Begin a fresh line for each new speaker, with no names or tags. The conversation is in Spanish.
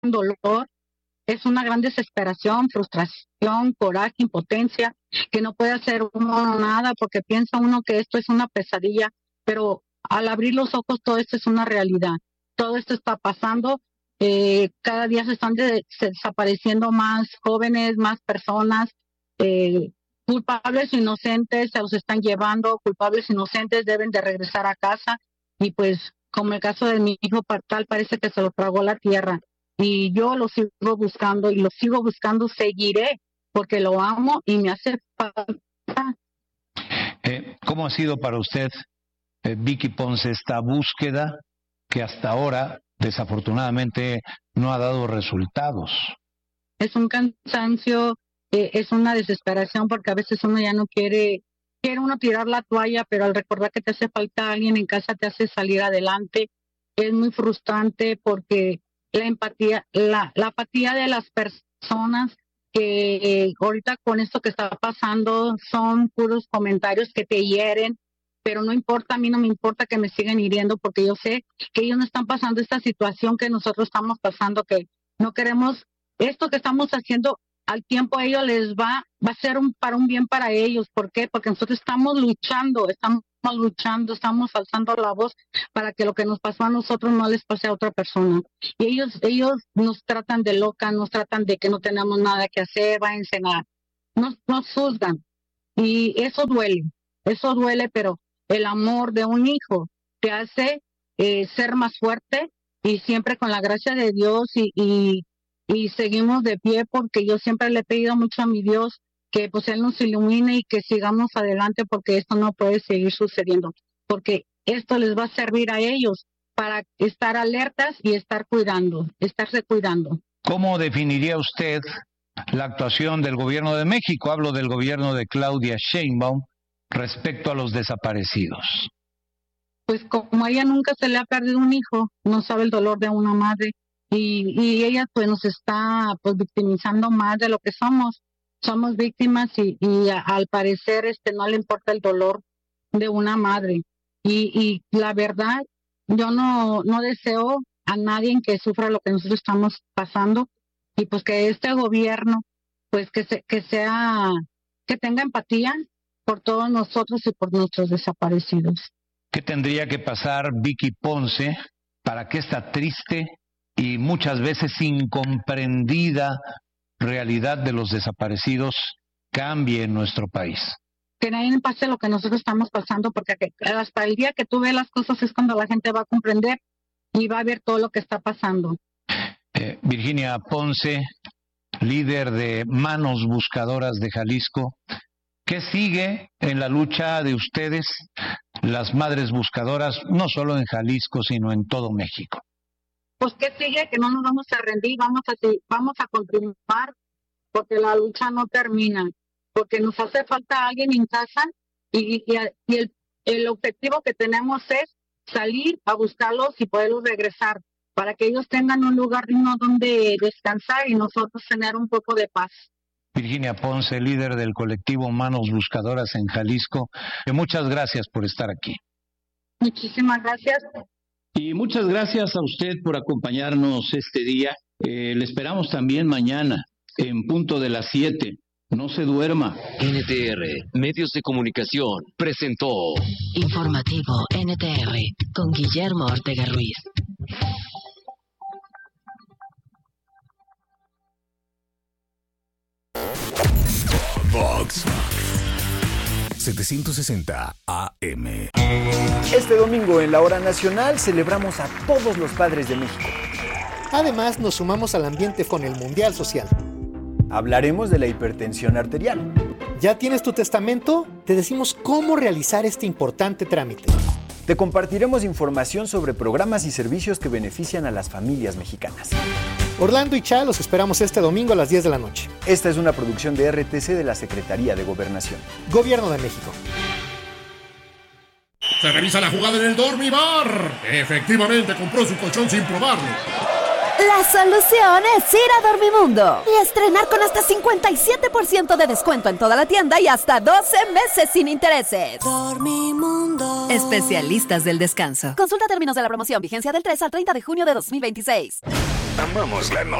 dolor, es una gran desesperación, frustración, coraje, impotencia, que no puede hacer uno nada porque piensa uno que esto es una pesadilla, pero al abrir los ojos todo esto es una realidad. Todo esto está pasando, cada día se desapareciendo más jóvenes, más personas, culpables inocentes se los están llevando, culpables inocentes deben de regresar a casa y pues como el caso de mi hijo tal parece que se lo tragó la tierra y yo lo sigo buscando y lo sigo buscando, seguiré porque lo amo y me hace falta.
¿Cómo ha sido para usted, Vicky Ponce, esta búsqueda que hasta ahora desafortunadamente no ha dado resultados?
Es un cansancio, es una desesperación porque a veces uno ya no quiere uno tirar la toalla, pero al recordar que te hace falta alguien en casa te hace salir adelante. Es muy frustrante porque la empatía, la apatía de las personas que ahorita con esto que está pasando son puros comentarios que te hieren, pero no importa, a mí no me importa que me sigan hiriendo porque yo sé que ellos no están pasando esta situación que nosotros estamos pasando, que no queremos esto que estamos haciendo al tiempo a ellos les va a ser para un bien para ellos. ¿Por qué? Porque nosotros estamos luchando, estamos alzando la voz para que lo que nos pasó a nosotros no les pase a otra persona. Y ellos nos tratan de loca, nos tratan de que no tenemos nada que hacer, váyanse a nos juzgan. Y eso duele, pero el amor de un hijo te hace ser más fuerte y siempre con la gracia de Dios y seguimos de pie porque yo siempre le he pedido mucho a mi Dios que pues Él nos ilumine y que sigamos adelante porque esto no puede seguir sucediendo, porque esto les va a servir a ellos para estar alertas y estarse cuidando.
¿Cómo definiría usted la actuación del gobierno de México? Hablo del gobierno de Claudia Sheinbaum respecto a los desaparecidos.
Pues como a ella nunca se le ha perdido un hijo, no sabe el dolor de una madre. Y ella pues nos está pues victimizando más de lo que somos víctimas y al parecer no le importa el dolor de una madre y la verdad yo no deseo a nadie que sufra lo que nosotros estamos pasando y pues que este gobierno pues que tenga empatía por todos nosotros y por nuestros desaparecidos.
¿Qué tendría que pasar, Vicky Ponce, para que esta triste y muchas veces incomprendida realidad de los desaparecidos cambie en nuestro país?
Que nadie pase lo que nosotros estamos pasando, porque hasta el día que tú ves las cosas es cuando la gente va a comprender y va a ver todo lo que está pasando.
Virginia Ponce, líder de Manos Buscadoras de Jalisco, ¿qué sigue en la lucha de ustedes, las madres buscadoras, no solo en Jalisco, sino en todo México?
Pues ¿qué sigue? Que no nos vamos a rendir, vamos a continuar, porque la lucha no termina, porque nos hace falta alguien en casa y el objetivo que tenemos es salir a buscarlos y poderlos regresar, para que ellos tengan un lugar digno donde descansar y nosotros tener un poco de paz.
Virginia Ponce, líder del colectivo Manos Buscadoras en Jalisco, muchas gracias por estar aquí.
Muchísimas gracias.
Y muchas gracias a usted por acompañarnos este día. Le esperamos también mañana, en punto de las 7. No se duerma.
NTR, Medios de Comunicación, presentó
Informativo NTR, con Guillermo Ortega Ruiz.
Vox 760 AM.
Este domingo en la Hora Nacional celebramos a todos los padres de México.
Además, nos sumamos al ambiente con el Mundial Social.
Hablaremos de la hipertensión arterial.
¿Ya tienes tu testamento? Te decimos cómo realizar este importante trámite.
Te compartiremos información sobre programas y servicios que benefician a las familias mexicanas.
Orlando y Cha los esperamos este domingo a las 10 de la noche.
Esta es una producción de RTC de la Secretaría de Gobernación.
Gobierno de México.
Se revisa la jugada en el Dormibar. Efectivamente compró su colchón sin probarlo. La solución es ir a Dormimundo y estrenar con hasta 57% de descuento en toda la tienda y hasta 12 meses sin intereses. Dormimundo. Especialistas del descanso. Consulta términos de la promoción. Vigencia del 3 al 30 de junio de 2026.
Amamos la